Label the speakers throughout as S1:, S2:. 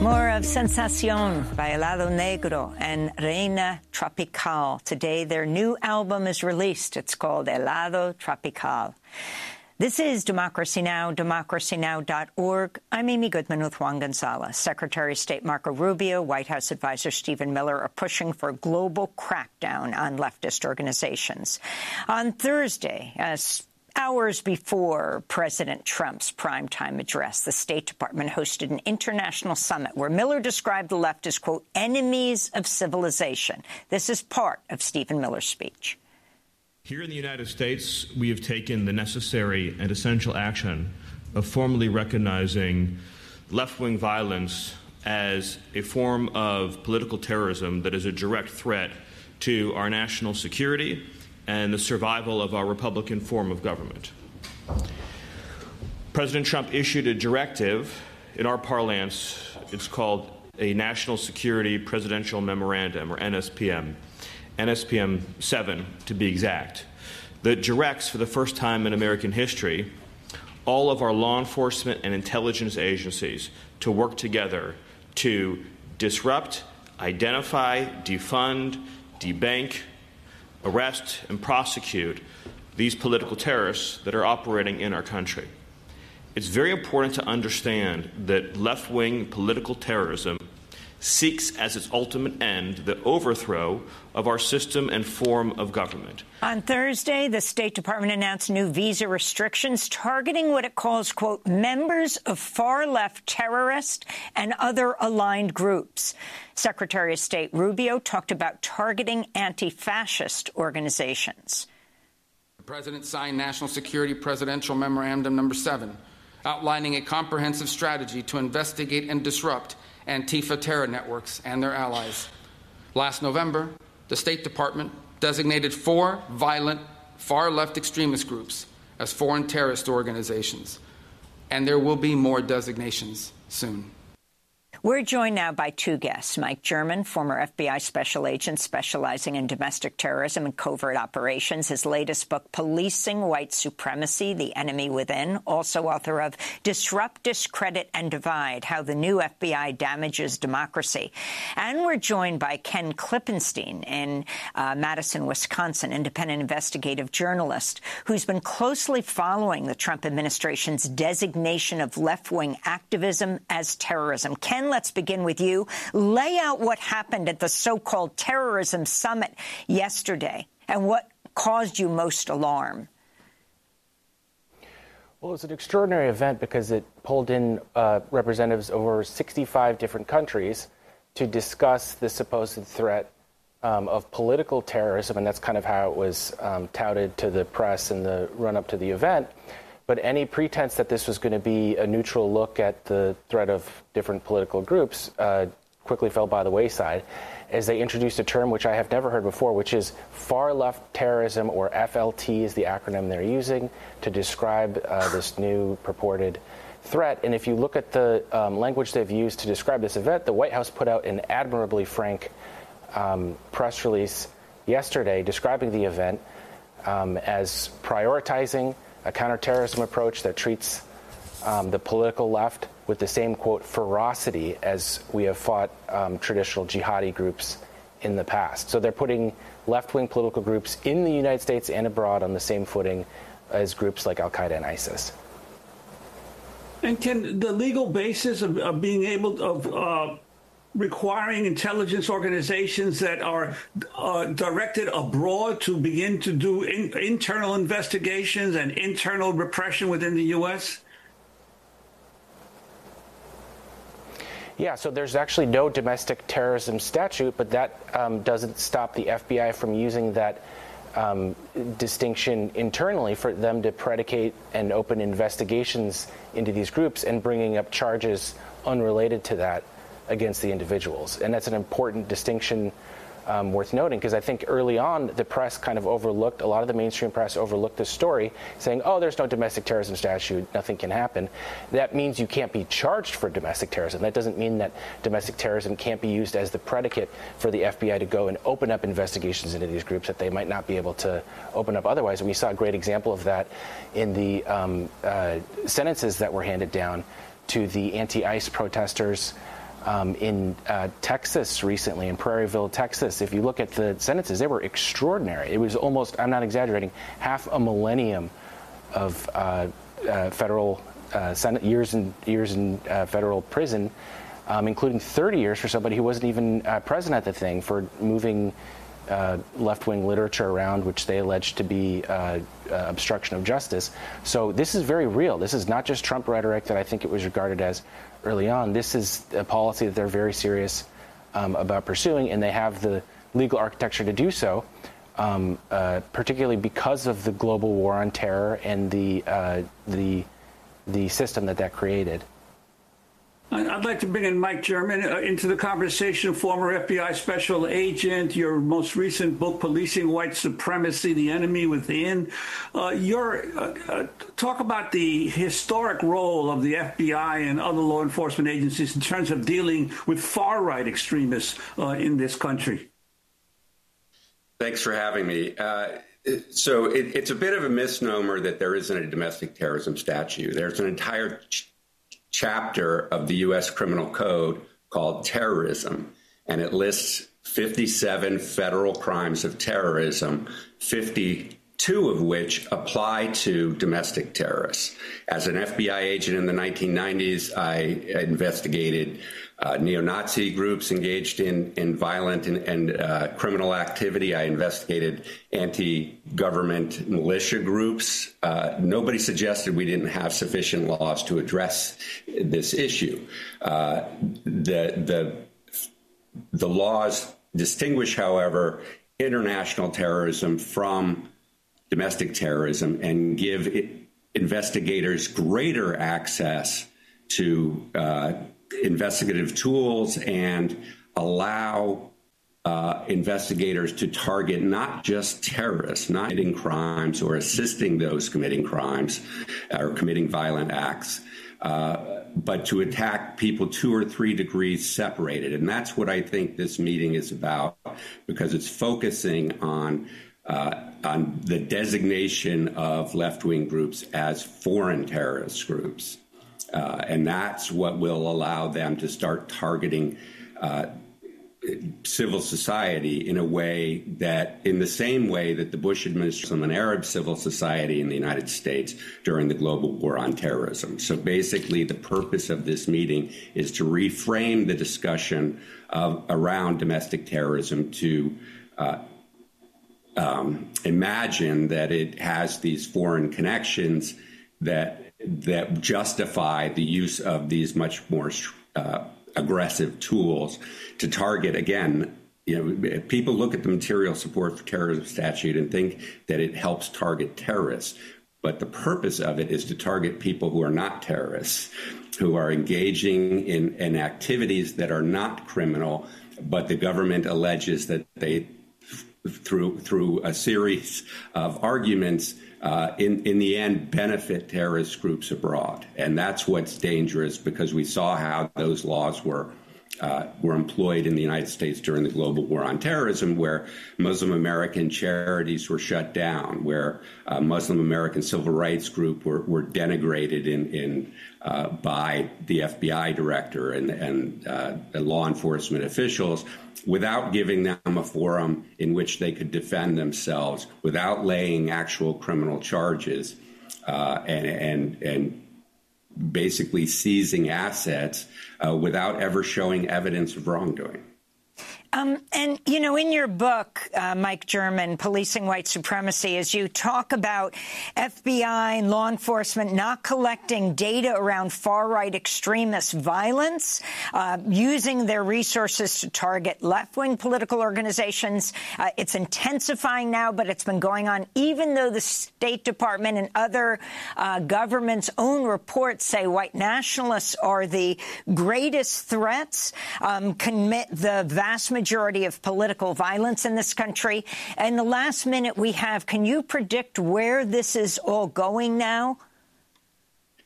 S1: More of Sensación by Helado Negro and Reina Tropical. Today, their new album is released. It's called Helado Tropical. This is Democracy Now!, democracynow.org. I'm Amy Goodman with Juan Gonzalez. Secretary of State Marco Rubio, White House advisor Stephen Miller are pushing for a global crackdown on leftist organizations. On Thursday, hours before President Trump's primetime address, the State Department hosted an international summit where Miller described the left as, quote, enemies of civilization. This is part of Stephen Miller's speech.
S2: Here in the United States, we have taken the necessary and essential action of formally recognizing left-wing violence as a form of political terrorism that is a direct threat to our national security and the survival of our Republican form of government. President Trump issued a directive, in our parlance, it's called a National Security Presidential Memorandum, or NSPM, NSPM 7 to be exact, that directs for the first time in American history all of our law enforcement and intelligence agencies to work together to disrupt, identify, defund, debank, arrest, and prosecute these political terrorists that are operating in our country. It's very important to understand that left-wing political terrorism seeks as its ultimate end the overthrow of our system and form of government.
S1: On Thursday, the State Department announced new visa restrictions targeting what it calls, quote, members of far-left terrorist and other aligned groups. Secretary of State Rubio talked about targeting anti-fascist organizations.
S3: The President signed National Security Presidential Memorandum Number 7, outlining a comprehensive strategy to investigate and disrupt Antifa terror networks and their allies. Last November, the State Department designated 4 violent, far-left extremist groups as foreign terrorist organizations, and there will be more designations soon.
S1: We're joined now by 2 guests. Mike German, former FBI special agent specializing in domestic terrorism and covert operations. His latest book, Policing White Supremacy, The Enemy Within. Also author of Disrupt, Discredit, and Divide, How the New FBI Damages Democracy. And we're joined by Ken Klippenstein in Madison, Wisconsin, independent investigative journalist who's been closely following the Trump administration's designation of left-wing activism as terrorism. Ken, let's begin with you. Lay out what happened at the so-called terrorism summit yesterday and what caused you most alarm.
S4: Well, it was an extraordinary event because it pulled in representatives of over 65 different countries to discuss the supposed threat of political terrorism, and that's kind of how it was touted to the press in the run-up to the event. But any pretense that this was going to be a neutral look at the threat of different political groups quickly fell by the wayside as they introduced a term which I have never heard before, which is far-left terrorism, or FLT is the acronym they're using to describe this new purported threat. And if you look at the language they've used to describe this event, the White House put out an admirably frank press release yesterday describing the event as prioritizing a counterterrorism approach that treats the political left with the same, quote, ferocity as we have fought traditional jihadi groups in the past. So they're putting left-wing political groups in the United States and abroad on the same footing as groups like Al-Qaeda and ISIS.
S5: And can the legal basis of being able to requiring intelligence organizations that are directed abroad to begin to do internal investigations and internal repression within the U.S.?
S4: Yeah, so there's actually no domestic terrorism statute, but that doesn't stop the FBI from using that distinction internally for them to predicate and open investigations into these groups and bringing up charges unrelated to that against the individuals. And that's an important distinction worth noting, because I think early on the press kind of overlooked, a lot of the mainstream press overlooked this story, saying, oh, there's no domestic terrorism statute, nothing can happen. That means you can't be charged for domestic terrorism. That doesn't mean that domestic terrorism can't be used as the predicate for the FBI to go and open up investigations into these groups that they might not be able to open up otherwise. And we saw a great example of that in the sentences that were handed down to the anti-ICE protesters in Texas recently, in Prairieville, Texas. If you look at the sentences, they were extraordinary. It was almost, I'm not exaggerating, half a millennium of federal years in federal prison, including 30 years for somebody who wasn't even present at the thing, for moving left-wing literature around, which they alleged to be obstruction of justice. So this is very real. This is not just Trump rhetoric that I think it was regarded as early on. This is a policy that they're very serious about pursuing, and they have the legal architecture to do so, particularly because of the global war on terror and the system that created.
S5: I'd like to bring in Mike German into the conversation, former FBI special agent, your most recent book, Policing White Supremacy, The Enemy Within. Talk about the historic role of the FBI and other law enforcement agencies in terms of dealing with far-right extremists in this country.
S6: Thanks for having me. So it's a bit of a misnomer that there isn't a domestic terrorism statute. There's an entire chapter of the U.S. Criminal Code called terrorism, and it lists 57 federal crimes of terrorism, 52 of which apply to domestic terrorists. As an FBI agent in the 1990s, I investigated neo-Nazi groups engaged in violent and criminal activity. I investigated anti-government militia groups. Nobody suggested we didn't have sufficient laws to address this issue. The laws distinguish, however, international terrorism from domestic terrorism and give investigators greater access to investigative tools and allow investigators to target not just terrorists, not committing crimes or assisting those committing crimes or committing violent acts, but to attack people 2 or 3 degrees separated. And that's what I think this meeting is about, because it's focusing on the designation of left-wing groups as foreign terrorist groups. And that's what will allow them to start targeting civil society in a way that, in the same way that the Bush administration and Arab civil society in the United States during the global war on terrorism. So basically, the purpose of this meeting is to reframe the discussion around domestic terrorism to imagine that it has these foreign connections that justify the use of these much more aggressive tools to target. Again, people look at the material support for terrorism statute and think that it helps target terrorists. But the purpose of it is to target people who are not terrorists, who are engaging in activities that are not criminal, but the government alleges that they, through a series of arguments, in the end, benefit terrorist groups abroad. And that's what's dangerous, because we saw how those laws were employed in the United States during the global war on terrorism, where Muslim American charities were shut down, where Muslim American civil rights group were denigrated by the FBI director and law enforcement officials, without giving them a forum in which they could defend themselves, without laying actual criminal charges, and basically seizing assets without ever showing evidence of wrongdoing.
S1: And, in your book, Mike German, Policing White Supremacy, as you talk about FBI and law enforcement not collecting data around far-right extremist violence, using their resources to target left-wing political organizations. It's intensifying now, but it's been going on even though the State Department and other governments' own reports say white nationalists are the greatest threats, commit the vast majority of political violence in this country. In the last minute we have, can you predict where this is all going now?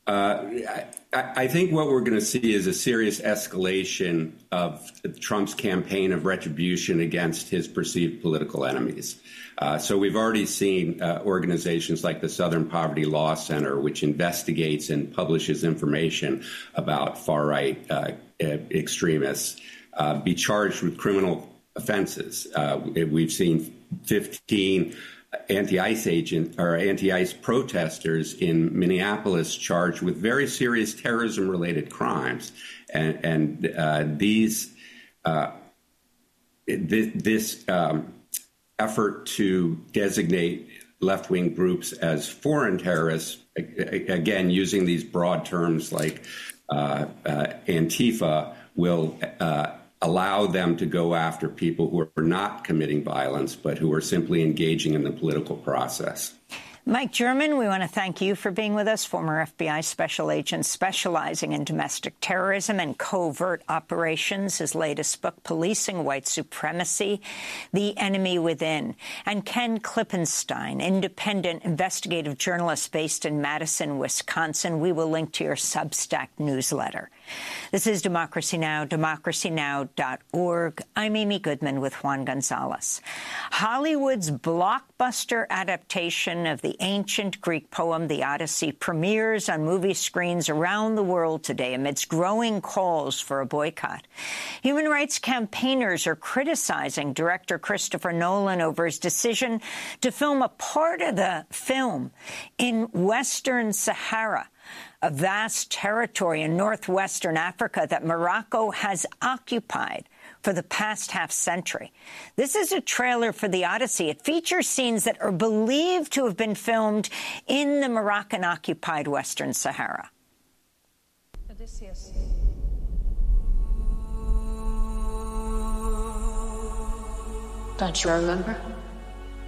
S6: I think what we're going to see is a serious escalation of Trump's campaign of retribution against his perceived political enemies. So we've already seen organizations like the Southern Poverty Law Center, which investigates and publishes information about far-right extremists, be charged with criminal offenses. We've seen 15 anti-ICE protesters in Minneapolis charged with very serious terrorism-related crimes, and this effort to designate left-wing groups as foreign terrorists, again using these broad terms like Antifa, will allow them to go after people who are not committing violence, but who are simply engaging in the political process.
S1: Mike German, we want to thank you for being with us, former FBI special agent specializing in domestic terrorism and covert operations. His latest book, Policing White Supremacy, The Enemy Within. And Ken Klippenstein, independent investigative journalist based in Madison, Wisconsin. We will link to your Substack newsletter. This is Democracy Now!, democracynow.org. I'm Amy Goodman with Juan Gonzalez. Hollywood's blockbuster adaptation of the ancient Greek poem, The Odyssey, premieres on movie screens around the world today amidst growing calls for a boycott. Human rights campaigners are criticizing director Christopher Nolan over his decision to film a part of the film in Western Sahara, a vast territory in northwestern Africa that Morocco has occupied for the past half-century. This is a trailer for The Odyssey. It features scenes that are believed to have been filmed in the Moroccan-occupied Western Sahara.
S7: Odysseus. Don't you remember?